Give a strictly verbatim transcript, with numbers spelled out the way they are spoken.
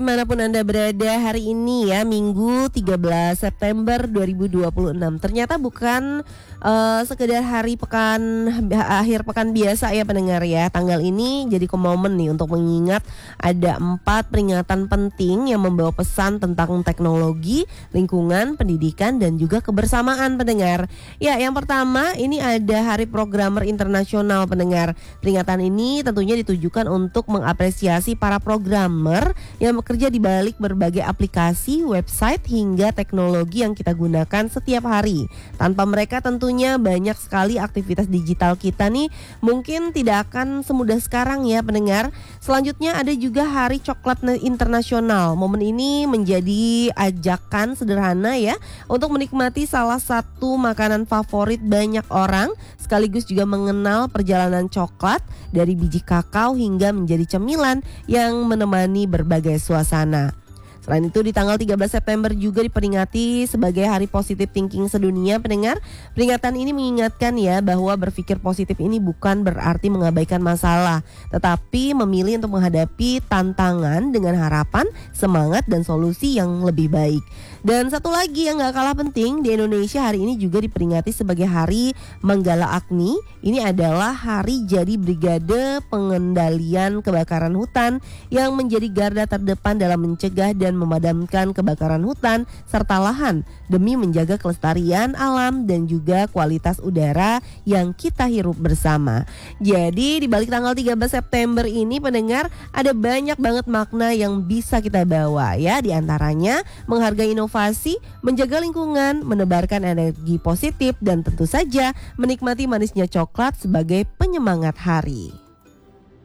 Dimanapun Anda berada hari ini ya, Minggu tiga belas September dua ribu dua puluh enam. Ternyata bukan uh, sekedar hari pekan, akhir pekan biasa ya pendengar ya. Tanggal ini jadi momen nih untuk mengingat ada empat peringatan penting yang membawa pesan tentang teknologi, lingkungan, pendidikan, dan juga kebersamaan pendengar. Ya, yang pertama ini ada Hari Programmer Internasional pendengar. Peringatan ini tentunya ditujukan untuk mengapresiasi para programmer yang bekerja di balik berbagai aplikasi, website, hingga teknologi yang kita gunakan setiap hari. Tanpa mereka tentunya banyak sekali aktivitas digital kita nih mungkin tidak akan semudah sekarang ya pendengar. Selanjutnya ada juga Hari Coklat Internasional. Momen ini menjadi ajakan sederhana ya untuk menikmati salah satu makanan favorit banyak orang, sekaligus juga mengenal perjalanan coklat dari biji kakao hingga menjadi cemilan yang menemani berbagai suasana. Selain itu di tanggal tiga belas September juga diperingati sebagai Hari Positive Thinking sedunia pendengar. Peringatan ini mengingatkan ya bahwa berpikir positif ini bukan berarti mengabaikan masalah, tetapi memilih untuk menghadapi tantangan dengan harapan, semangat, dan solusi yang lebih baik. Dan satu lagi yang gak kalah penting, di Indonesia hari ini juga diperingati sebagai Hari Manggala Agni. Ini adalah hari jadi Brigade Pengendalian Kebakaran Hutan yang menjadi garda terdepan dalam mencegah dan memadamkan kebakaran hutan serta lahan demi menjaga kelestarian alam dan juga kualitas udara yang kita hirup bersama. Jadi di balik tanggal tiga belas September ini pendengar, ada banyak banget makna yang bisa kita bawa ya. Di antaranya menghargai inovasi, menjaga lingkungan, menebarkan energi positif, dan tentu saja menikmati manisnya coklat sebagai penyemangat hari.